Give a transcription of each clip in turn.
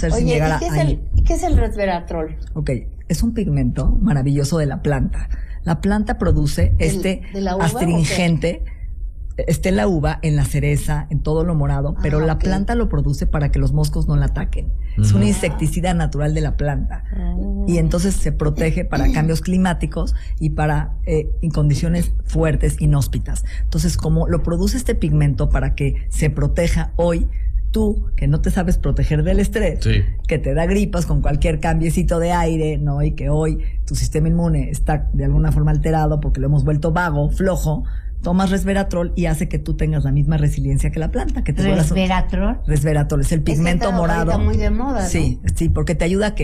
hacer sin Oye, llegar ¿qué es el resveratrol? Ok, es un pigmento maravilloso de la planta. La planta produce ¿De la uva, astringente, en la uva, en la cereza, en todo lo morado, pero la planta lo produce para que los moscos no la ataquen. Es un insecticida natural de la planta. Y entonces se protege para cambios climáticos y para en condiciones fuertes, inhóspitas. Entonces, como lo produce este pigmento para que se proteja hoy, tú, que no te sabes proteger del estrés, que te da gripas con cualquier cambiecito de aire, ¿no? Y que hoy tu sistema inmune está de alguna forma alterado porque lo hemos vuelto vago, flojo, tomas resveratrol y hace que tú tengas la misma resiliencia que la planta. Que te ¿Resveratrol? Resveratrol, es el pigmento morado. Está muy de moda, ¿no? Sí, porque te ayuda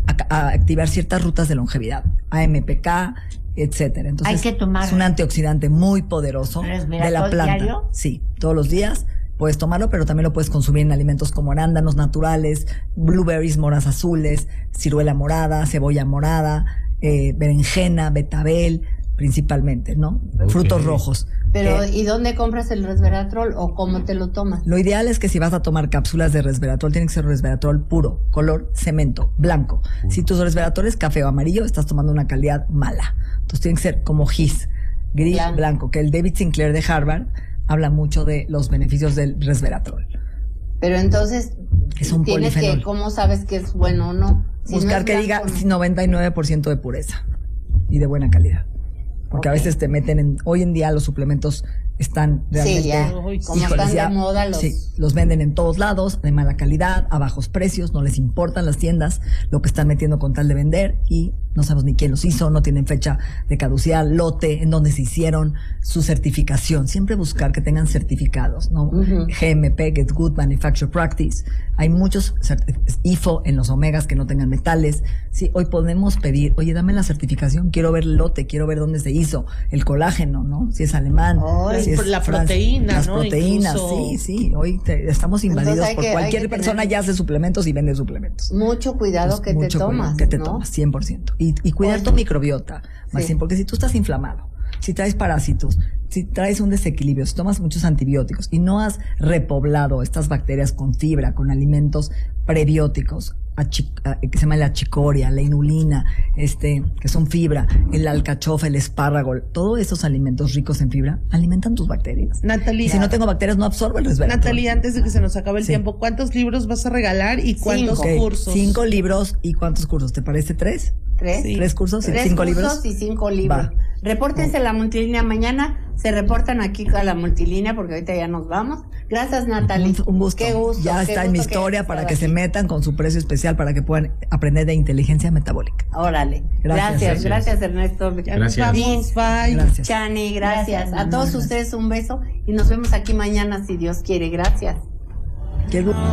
a activar ciertas rutas de longevidad, AMPK, etcétera. Entonces, hay que tomar. Es un antioxidante muy poderoso de la planta. ¿Diario? Sí, todos los días. Puedes tomarlo, pero también lo puedes consumir en alimentos como arándanos naturales, blueberries, moras azules, ciruela morada, cebolla morada, berenjena, betabel, principalmente, ¿no? Frutos rojos. Pero, ¿y dónde compras el resveratrol o cómo te lo tomas? Lo ideal es que si vas a tomar cápsulas de resveratrol, tiene que ser resveratrol puro, color cemento, blanco. Si tu resveratrol es café o amarillo, estás tomando una calidad mala. Entonces tiene que ser como gis, gris, blanco, que el David Sinclair de Harvard habla mucho de los beneficios del resveratrol. Pero entonces, es un tienes polifenol. que, ¿cómo sabes que es bueno o no? Buscar no que diga 99% de pureza y de buena calidad. Porque a veces te meten hoy en día los suplementos están realmente... Sí, ya. Como están de moda los... Sí, los venden en todos lados, de mala calidad, a bajos precios, no les importan las tiendas, lo que están metiendo con tal de vender y no sabemos ni quién los hizo, no tienen fecha de caducidad, lote, en donde se hicieron, su certificación. Siempre buscar que tengan certificados, ¿no? GMP, Get Good Manufacture Practice. Hay muchos IFO en los omegas que no tengan metales. Sí, hoy podemos pedir, oye, dame la certificación, quiero ver el lote, quiero ver dónde se hizo, el colágeno, ¿no? Si es alemán, si es la proteína, las ¿no? proteínas, Incluso... sí, hoy estamos invadidos por cualquier persona ya hace suplementos y vende suplementos. Mucho cuidado que te tomas, que te tomas, 100%. Y cuidar tu microbiota, Maxine, porque si tú estás inflamado, si traes parásitos, si traes un desequilibrio, si tomas muchos antibióticos y no has repoblado estas bacterias con fibra, con alimentos prebióticos, que se llama la chicoria, la inulina, que son fibra, el alcachofa, el espárrago, todos esos alimentos ricos en fibra alimentan tus bacterias. Natalie, y si no tengo bacterias, no absorbo el resveratrol. Natalie, antes de que se nos acabe el tiempo, ¿cuántos libros vas a regalar y cuántos cursos? 5 libros y ¿cuántos cursos? ¿Te parece 3? ¿3? Sí. 3 cursos y 5 libros. 3 cursos y 5 libros. Va. Repórtense a la multilínea mañana. Se reportan aquí a la multilínea porque ahorita ya nos vamos. Gracias, Natalie. Un gusto. Qué gusto. Ya está en mi historia para que se metan con su precio especial para que puedan aprender de inteligencia metabólica. Órale. Gracias Ernesto. Gracias. Bye. Gracias. Chani, gracias. A todos ustedes un beso y nos vemos aquí mañana si Dios quiere. Gracias. Qué gusto.